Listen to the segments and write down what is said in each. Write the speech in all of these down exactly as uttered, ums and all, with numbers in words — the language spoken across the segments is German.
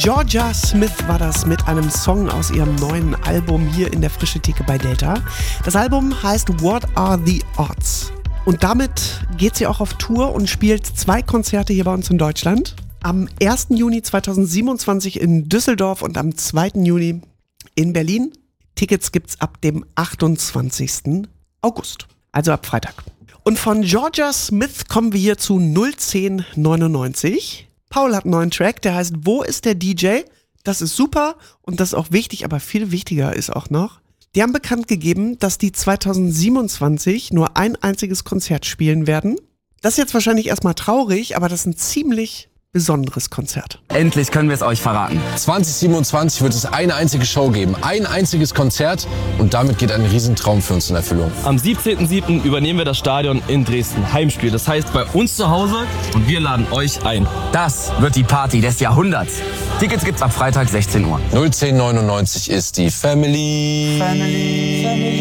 Jorja Smith war das mit einem Song aus ihrem neuen Album hier in der Frische Theke bei Delta. Das Album heißt What Are the Odds? Und damit geht sie auch auf Tour und spielt zwei Konzerte hier bei uns in Deutschland. Am ersten Juni zweitausendsiebenundzwanzig in Düsseldorf und am zweiten Juni in Berlin. Tickets gibt's ab dem achtundzwanzigsten August, also ab Freitag. Und von Jorja Smith kommen wir hier zu null zehn neunundneunzig. Paul hat einen neuen Track, der heißt Wo ist der D J? Das ist super und das ist auch wichtig, aber viel wichtiger ist auch noch, die haben bekannt gegeben, dass die zweitausendsiebenundzwanzig nur ein einziges Konzert spielen werden. Das ist jetzt wahrscheinlich erstmal traurig, aber das ist ein ziemlich besonderes Konzert. Endlich können wir es euch verraten. zwanzig siebenundzwanzig wird es eine einzige Show geben, ein einziges Konzert und damit geht ein Riesentraum für uns in Erfüllung. Am siebzehnten siebten übernehmen wir das Stadion in Dresden. Heimspiel, das heißt bei uns zu Hause und wir laden euch ein. Das wird die Party des Jahrhunderts. Tickets gibt's ab Freitag sechzehn Uhr. null zehn neunundneunzig ist die Family. Family.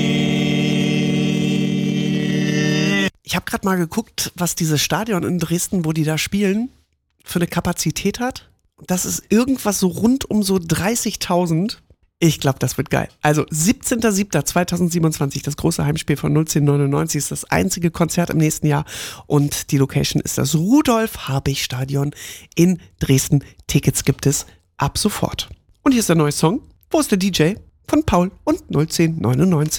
Family. Ich habe gerade mal geguckt, was dieses Stadion in Dresden, wo die da spielen, für eine Kapazität hat. Das ist irgendwas so rund um so dreißigtausend. Ich glaube, das wird geil. Also siebzehnten siebten zweitausendsiebenundzwanzig, das große Heimspiel von null zehn neunundneunzig, ist das einzige Konzert im nächsten Jahr und die Location ist das Rudolf-Habich-Stadion in Dresden. Tickets gibt es ab sofort. Und hier ist der neue Song. Wo ist der D J? Von Paul und null zehn neunundneunzig.